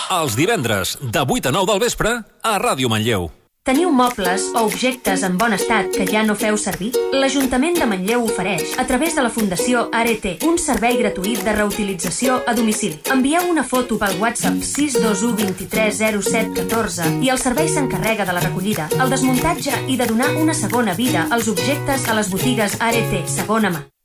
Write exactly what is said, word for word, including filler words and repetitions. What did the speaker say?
Els divendres, de vuit a nou del vespre, a Ràdio Manlleu. Teniu mobles o objectes en bon estat que ja no feu servir? L'Ajuntament de Manlleu ofereix, a través de la Fundació Arete, un servei gratuït de reutilització a domicili. Envieu una foto pel WhatsApp sis dos u dos tres zero set un quatre i el servei s'encarrega de la recollida, el desmuntatge i de donar una segona vida als objectes a les botigues Arete segona mà.